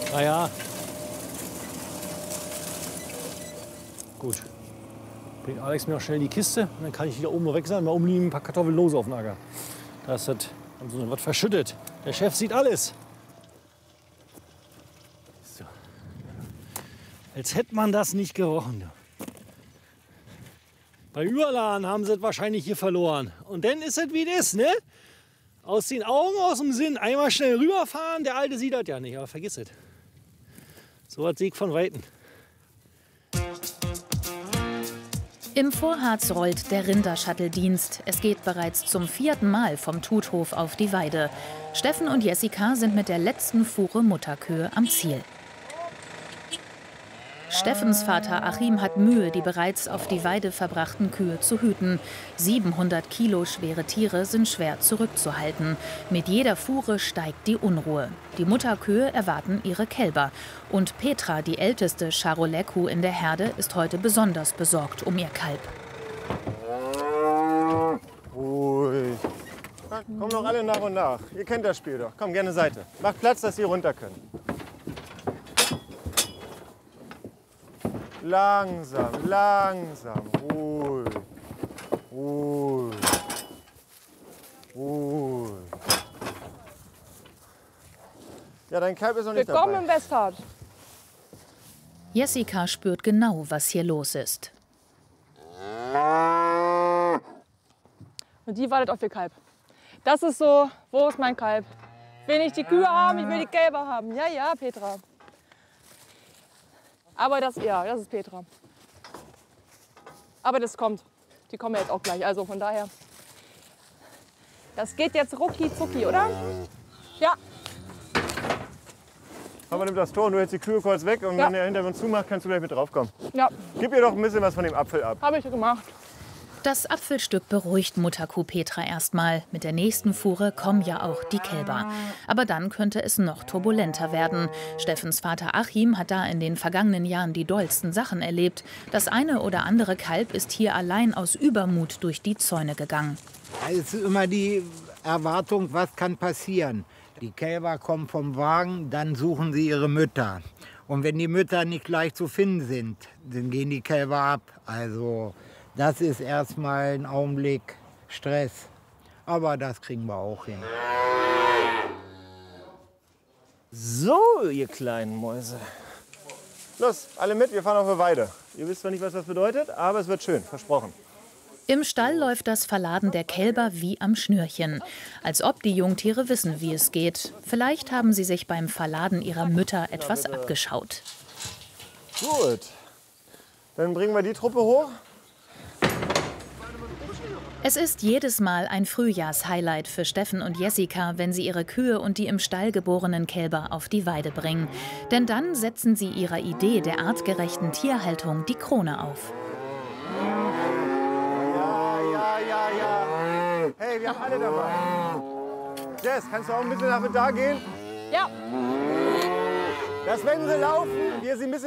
Naja. Gut. Bringt Alex mir noch schnell die Kiste und dann kann ich wieder oben noch weg sein. Mal umliegen ein paar Kartoffeln lose auf den Acker. Da ist das, haben sie was verschüttet. Der Chef sieht alles. So. Als hätte man das nicht gerochen. Bei Überladen haben sie es wahrscheinlich hier verloren. Und dann ist es wie es ist, ne? Aus den Augen, aus dem Sinn. Einmal schnell rüberfahren, der Alte sieht das ja nicht, aber vergiss es. So was sehe ich von Weitem. Im Vorharz rollt der Rindershuttle-Dienst. Es geht bereits zum 4. Mal vom Tuthof auf die Weide. Steffen und Jessica sind mit der letzten Fuhre Mutterkühe am Ziel. Steffens Vater Achim hat Mühe, die bereits auf die Weide verbrachten Kühe zu hüten. 700 Kilo schwere Tiere sind schwer zurückzuhalten. Mit jeder Fuhre steigt die Unruhe. Die Mutterkühe erwarten ihre Kälber. Und Petra, die älteste Charolais-Kuh in der Herde, ist heute besonders besorgt um ihr Kalb. Ruhig. Na, kommen doch alle nach und nach. Ihr kennt das Spiel doch. Komm, gerne Seite. Macht Platz, dass Sie runter können. Langsam, langsam, ruhig, ruhig, ruhig. Ja, dein Kalb ist noch nicht dabei. Willkommen im Westhardt. Jessica spürt genau, was hier los ist. Und die wartet auf ihr Kalb. Das ist so, wo ist mein Kalb? Ich will nicht die Kühe haben, ich will die Kälber haben. Ja, ja, Petra. Aber das ist Petra. Aber das kommt. Die kommen jetzt auch gleich. Also von daher. Das geht jetzt rucki zucki, oder? Ja. Aber nimm das Tor und du hältst die Kühe kurz weg und wenn er hinter uns zumacht, kannst du gleich mit draufkommen. Ja. Gib ihr doch ein bisschen was von dem Apfel ab. Habe ich gemacht. Das Apfelstück beruhigt Mutterkuh Petra erstmal. Mit der nächsten Fuhre kommen ja auch die Kälber. Aber dann könnte es noch turbulenter werden. Steffens Vater Achim hat da in den vergangenen Jahren die dollsten Sachen erlebt. Das eine oder andere Kalb ist hier allein aus Übermut durch die Zäune gegangen. Es ist immer die Erwartung, was kann passieren. Die Kälber kommen vom Wagen, dann suchen sie ihre Mütter. Und wenn die Mütter nicht leicht zu finden sind, dann gehen die Kälber ab. Also das ist erstmal ein Augenblick Stress. Aber das kriegen wir auch hin. So, ihr kleinen Mäuse. Los, alle mit, wir fahren auf eine Weide. Ihr wisst zwar nicht, was das bedeutet, aber es wird schön, versprochen. Im Stall läuft das Verladen der Kälber wie am Schnürchen. Als ob die Jungtiere wissen, wie es geht. Vielleicht haben sie sich beim Verladen ihrer Mütter etwas abgeschaut. Gut, dann bringen wir die Truppe hoch. Es ist jedes Mal ein Frühjahrshighlight für Steffen und Jessica, wenn sie ihre Kühe und die im Stall geborenen Kälber auf die Weide bringen. Denn dann setzen sie ihrer Idee der artgerechten Tierhaltung die Krone auf. Ja. Hey, wir haben alle dabei. Jess, kannst du auch ein bisschen nach und da gehen? Ja. Dass wenn sie laufen, wir sie ein bisschen